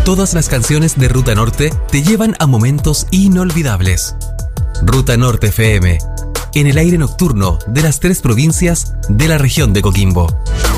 todas las canciones de Ruta Norte te llevan a momentos inolvidables. Ruta Norte FM, en el aire nocturno de las 3 provincias de la región de Coquimbo.